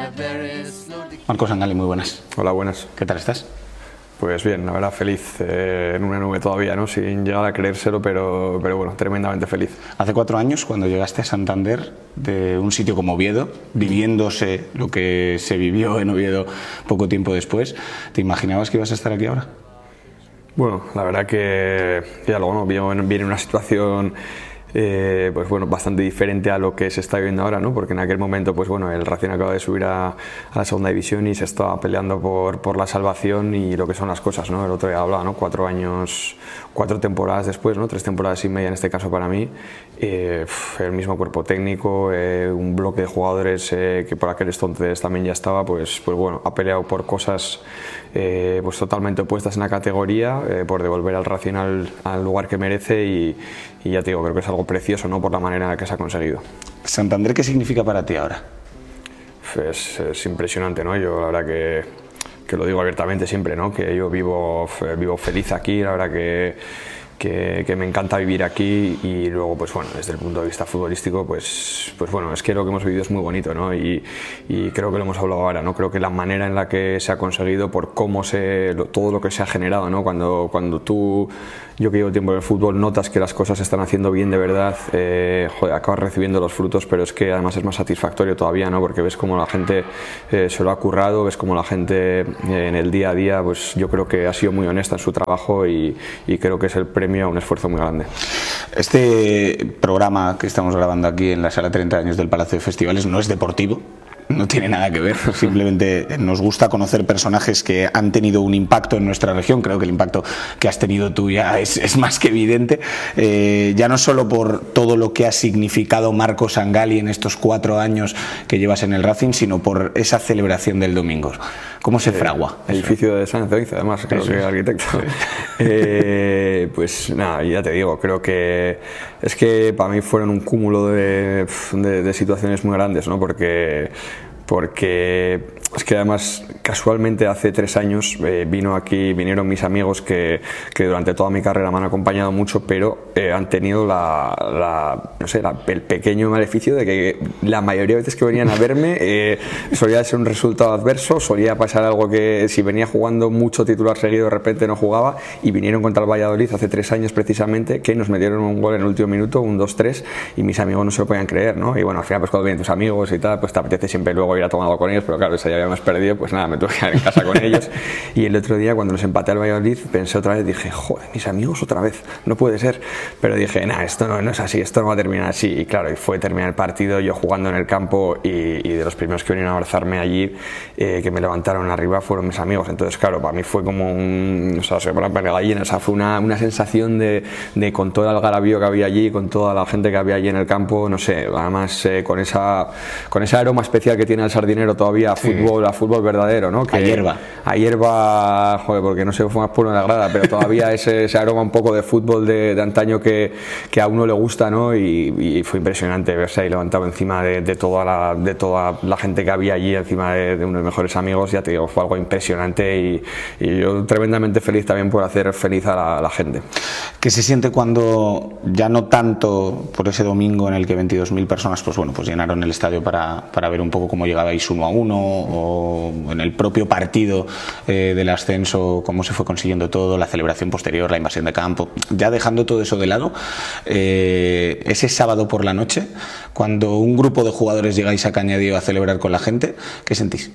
Marco Sangali, muy buenas. Hola, buenas. ¿Qué tal estás? Pues bien, la verdad feliz, en una nube todavía, ¿no? Sin llegar a creérselo, pero bueno, tremendamente feliz. Hace 4 años, cuando llegaste a Santander, de un sitio como Oviedo, viviéndose lo que se vivió en Oviedo poco tiempo después, ¿te imaginabas que ibas a estar aquí ahora? Bueno, la verdad que ya luego viene una situación pues bueno, bastante diferente a lo que se está viviendo ahora, ¿no? Porque en aquel momento, pues bueno, el Racing acaba de subir a la segunda división y se estaba peleando por la salvación y lo que son las cosas, ¿no? El otro día hablaba, ¿no? 4 años, 4 temporadas después, ¿no? 3 temporadas y media en este caso para mí, el mismo cuerpo técnico, un bloque de jugadores que por aquel entonces también ya estaba, pues bueno, ha peleado por cosas pues totalmente opuestas en la categoría, por devolver al Racing al lugar que merece y ya te digo, creo que es algo precioso, ¿no? Por la manera en la que se ha conseguido. ¿Santander qué significa para ti ahora? Es impresionante, ¿no? Yo la verdad que lo digo abiertamente siempre, ¿no? Que yo vivo feliz aquí, la verdad que me encanta vivir aquí y luego, pues bueno, desde el punto de vista futbolístico, pues bueno, es que lo que hemos vivido es muy bonito, ¿no? Y creo que lo hemos hablado ahora, ¿no? Creo que la manera en la que se ha conseguido, por cómo todo lo que se ha generado, ¿no? Cuando tú, yo que llevo tiempo en el fútbol, notas que las cosas se están haciendo bien de verdad, joder, acabas recibiendo los frutos, pero es que además es más satisfactorio todavía, ¿no? Porque ves cómo la gente se lo ha currado, ves cómo la gente en el día a día, pues yo creo que ha sido muy honesta en su trabajo y creo que es el premio a un esfuerzo muy grande. Este programa que estamos grabando aquí en la Sala 30 años del Palacio de Festivales no es deportivo. No tiene nada que ver, simplemente nos gusta conocer personajes que han tenido un impacto en nuestra región. Creo que el impacto que has tenido tú ya es más que evidente, ya no solo por todo lo que ha significado Marco Sangali en estos 4 años que llevas en el Racing, sino por esa celebración del domingo. ¿Cómo se fragua? Edificio de San Zoiz, además, creo que arquitecto. Sí. Pues nada, ya te digo, creo que es que para mí fueron un cúmulo de situaciones muy grandes, ¿no? Porque es que además casualmente hace 3 años vinieron mis amigos que durante toda mi carrera me han acompañado mucho, pero han tenido no sé, el pequeño maleficio de que la mayoría de veces que venían a verme solía ser un resultado adverso, solía pasar algo que si venía jugando mucho titular seguido de repente no jugaba, y vinieron contra el Valladolid hace 3 años precisamente, que nos metieron un gol en el último minuto, un 2-3, y mis amigos no se lo podían creer, ¿no? Y bueno, al final pues cuando vienen tus amigos y tal, pues te apetece siempre luego ir a tomar algo con ellos, pero claro, ese día habíamos perdido, pues nada, me tuve que quedar en casa con ellos. Y el otro día cuando nos empaté al Valladolid pensé otra vez, dije, joder, mis amigos otra vez, no puede ser, pero dije, nada, esto no es así, esto no va a terminar así. Y claro, y fue terminar el partido yo jugando en el campo y de los primeros que vinieron a abrazarme allí, que me levantaron arriba, fueron mis amigos. Entonces claro, para mí fue como o sea, se me la gallina, o sea, fue una sensación de con todo el algarabío que había allí, con toda la gente que había allí en el campo, no sé, además con ese aroma especial que tiene el Sardinero todavía a fútbol verdadero, ¿no? Que a hierba, joder, porque no se fue más puro en la grada, pero todavía ese aroma un poco de fútbol de antaño que a uno le gusta, ¿no? Y fue impresionante verse ahí levantado encima de toda la gente que había allí, encima de uno de mis mejores amigos. Ya te digo, fue algo impresionante y yo tremendamente feliz también por hacer feliz a la gente. ¿Qué se siente cuando ya no tanto por ese domingo en el que 22.000 personas pues llenaron el estadio para ver un poco cómo llegabais 1-1, o en el propio partido del ascenso, cómo se fue consiguiendo todo, la celebración posterior, la invasión de campo, ya dejando todo eso de lado, ese sábado por la noche, cuando un grupo de jugadores llegáis a Cañadío a celebrar con la gente, ¿qué sentís?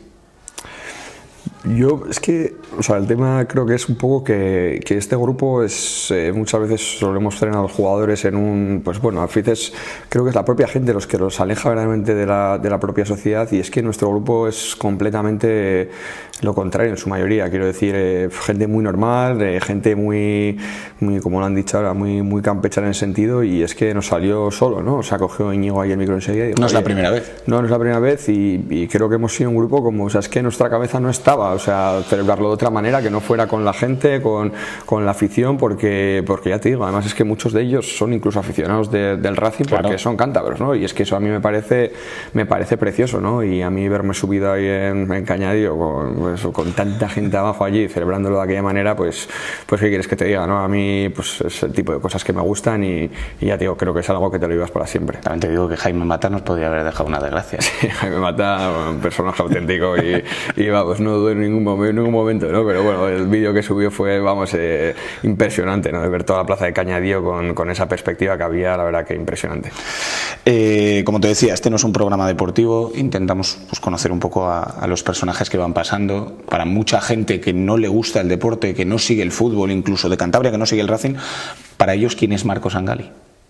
Yo, es que, o sea, el tema creo que es un poco que este grupo es, muchas veces solemos tener a los jugadores pues bueno, a veces creo que es la propia gente los que los aleja verdaderamente de la propia sociedad, y es que nuestro grupo es completamente lo contrario en su mayoría, quiero decir, gente muy normal, gente muy, como lo han dicho ahora, muy campechana en ese sentido, y es que nos salió solo, ¿no? O sea, cogió Íñigo ahí el micro enseguida y dijo, no es la primera vez. No es la primera vez, y creo que hemos sido un grupo como, o sea, es que nuestra cabeza no estaba o sea, celebrarlo de otra manera, que no fuera con la gente, con la afición, porque ya te digo, además es que muchos de ellos son incluso aficionados del Racing, claro, porque son cántabros, ¿no? Y es que eso a mí me parece precioso, ¿no? Y a mí verme subido ahí en Cañadío con tanta gente abajo allí celebrándolo de aquella manera, pues qué quieres que te diga, ¿no? A mí pues es el tipo de cosas que me gustan y ya te digo, creo que es algo que te lo llevas para siempre. También te digo que Jaime Mata nos podría haber dejado una desgracia. Sí, Jaime Mata, un personaje auténtico y vamos, no dudo en ningún momento, ¿no? Pero bueno, el vídeo que subió fue, vamos, impresionante, ¿no? De ver toda la plaza de Cañadío con esa perspectiva que había, la verdad que impresionante. Como te decía, este no es un programa deportivo, intentamos pues, conocer un poco a los personajes que van pasando. Para mucha gente que no le gusta el deporte, que no sigue el fútbol, incluso de Cantabria, que no sigue el Racing, para ellos, ¿quién es Marco Sangali?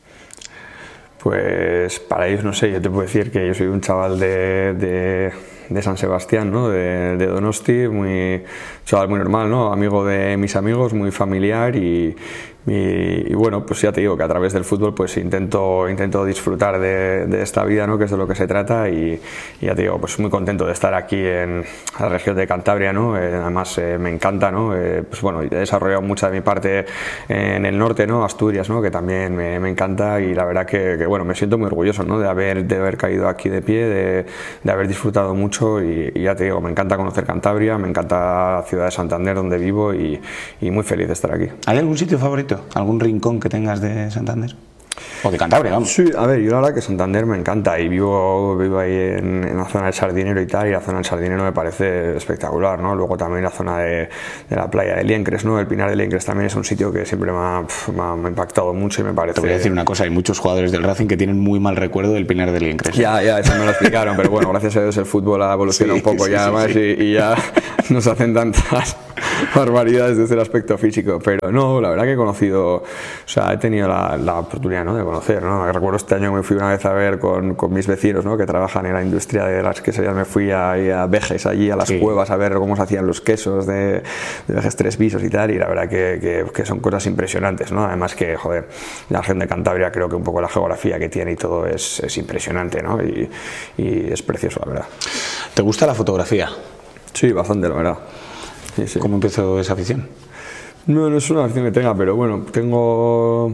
Pues para ellos, no sé, yo te puedo decir que yo soy un chaval de San Sebastián, ¿no? de Donosti, chaval muy normal, ¿no? Amigo de mis amigos, muy familiar y bueno, pues ya te digo que a través del fútbol pues intento disfrutar de esta vida, ¿no? Que es de lo que se trata y ya te digo, pues muy contento de estar aquí en la región de Cantabria, ¿no? Además me encanta, ¿no? Pues bueno, he desarrollado mucha de mi parte en el norte, ¿no? Asturias, ¿no? Que también me encanta y la verdad que bueno, me siento muy orgulloso, ¿no? de haber caído aquí de pie, de haber disfrutado mucho y ya te digo, me encanta conocer Cantabria, me encanta la ciudad de Santander donde vivo y muy feliz de estar aquí. ¿Hay algún sitio favorito? ¿Algún rincón que tengas de Santander? O de Cantabria, vamos. Sí, a ver, yo la verdad que Santander me encanta y vivo ahí en la zona del Sardinero y tal, y la zona del Sardinero me parece espectacular, ¿no? Luego también la zona de la playa de Liencres, ¿no? El Pinar de Liencres también es un sitio que siempre me ha impactado mucho y me parece... Te voy a decir una cosa, hay muchos jugadores del Racing que tienen muy mal recuerdo del Pinar de Liencres. Ya, eso me lo explicaron, pero bueno, gracias a Dios el fútbol ha evolucionado un poco ya más y ya nos hacen tantas barbaridades desde el aspecto físico, pero no, la verdad que he conocido, o sea, he tenido la oportunidad, ¿no? de conocer, ¿no? Recuerdo este año me fui una vez a ver con mis vecinos, ¿no? que trabajan en la industria de las queserías, me fui a Vejes, allí a las cuevas a ver cómo se hacían los quesos de Vejes 3 pisos y tal, y la verdad que son cosas impresionantes, ¿no? Además que, joder, la región de Cantabria, creo que un poco la geografía que tiene y todo es impresionante, ¿no? y es precioso, la verdad. ¿Te gusta la fotografía? Sí, bastante, la verdad. Sí. ¿Cómo empezó esa afición? No es una afición que tenga, pero bueno, tengo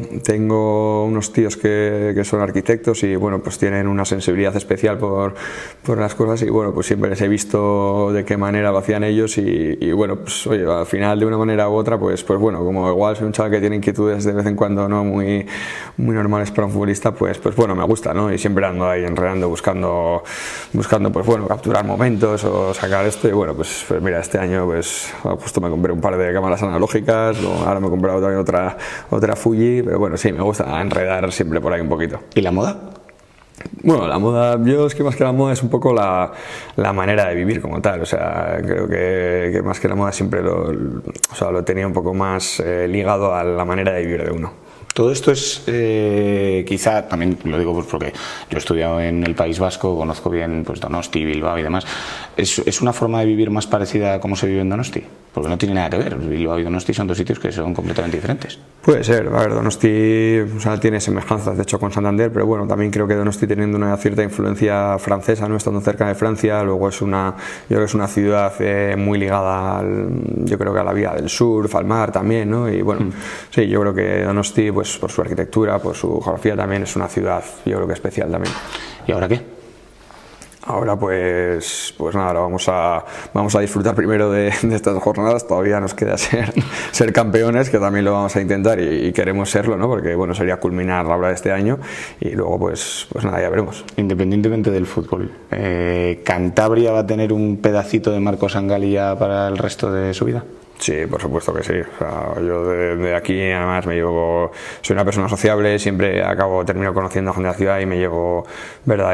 unos tíos que son arquitectos y bueno, pues tienen una sensibilidad especial por las cosas y bueno, pues siempre les he visto de qué manera lo hacían ellos y bueno, pues oye, al final de una manera u otra, pues bueno, como igual soy un chaval que tiene inquietudes de vez en cuando no muy normales para un futbolista, pues bueno, me gusta, ¿no? Y siempre ando ahí enredando, buscando pues bueno, capturar momentos o sacar esto y bueno, pues mira, este año pues justo me compré un par de cámaras analógicas. Ahora me he comprado también otra Fuji, pero bueno, sí, me gusta enredar siempre por ahí un poquito. ¿Y la moda? Bueno, la moda, yo es que más que la moda es un poco la manera de vivir como tal, o sea, creo que más que la moda siempre lo he tenido un poco más ligado a la manera de vivir de uno. Todo esto es, quizá, también lo digo pues porque yo he estudiado en el País Vasco, conozco bien pues, Donosti, Bilbao y demás. ¿Es una forma de vivir más parecida a cómo se vive en Donosti? Porque no tiene nada que ver. Bilbao y Donosti son dos sitios que son completamente diferentes. Puede ser, a ver, Donosti tiene semejanzas de hecho con Santander, pero bueno, también creo que Donosti teniendo una cierta influencia francesa, no estando cerca de Francia, luego yo creo que es una ciudad muy ligada yo creo que a la vía del surf, al mar también, ¿no? Y bueno, sí, yo creo que Donosti, pues por su arquitectura, por su geografía también es una ciudad, yo creo que especial también. ¿Y ahora qué? Ahora pues nada, ahora vamos a disfrutar primero de estas jornadas, todavía nos queda ser campeones, que también lo vamos a intentar y queremos serlo, ¿no? Porque bueno, sería culminar la obra de este año y luego pues nada, ya veremos. Independientemente del fútbol, ¿Cantabria va a tener un pedacito de Marco Sangali ya para el resto de su vida? Sí, por supuesto que sí. O sea, yo de aquí además soy una persona sociable, siempre termino conociendo a gente de la ciudad y me llevo me voy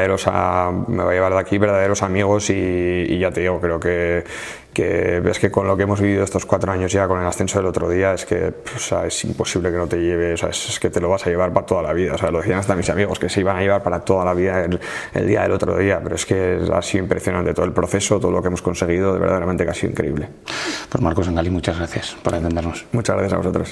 a llevar de aquí verdaderos amigos y ya te digo, creo que ves que con lo que hemos vivido estos 4 años ya con el ascenso del otro día es que es imposible que no te lleve, es que te lo vas a llevar para toda la vida, lo decían hasta mis amigos que se iban a llevar para toda la vida el día del otro día, pero es que ha sido impresionante todo el proceso, todo lo que hemos conseguido, de verdaderamente que ha sido increíble. Pues Marco Sangali, muchas gracias por atendernos. Muchas gracias a vosotros.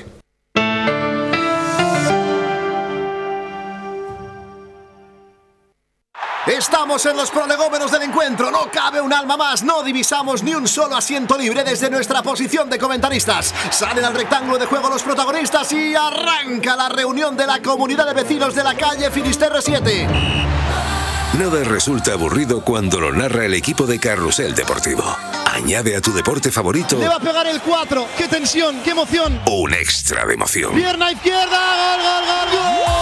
Estamos en los prolegómenos del encuentro. No cabe un alma más. No divisamos ni un solo asiento libre desde nuestra posición de comentaristas. Salen al rectángulo de juego los protagonistas y arranca la reunión de la comunidad de vecinos de la calle Finisterre 7. Nada resulta aburrido cuando lo narra el equipo de Carrusel Deportivo. Añade a tu deporte favorito. Le va a pegar el 4. ¡Qué tensión! ¡Qué emoción! Un extra de emoción. Pierna izquierda. ¡Gol!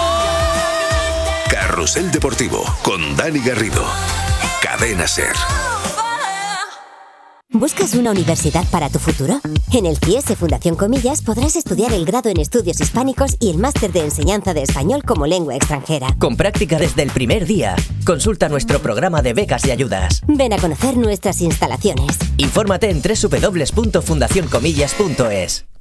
Carrusel Deportivo con Dani Garrido. Cadena SER. ¿Buscas una universidad para tu futuro? En el CIES Fundación Comillas podrás estudiar el grado en Estudios Hispánicos y el máster de Enseñanza de Español como lengua extranjera. Con práctica desde el primer día. Consulta nuestro programa de becas y ayudas. Ven a conocer nuestras instalaciones. Infórmate en www.fundacioncomillas.es.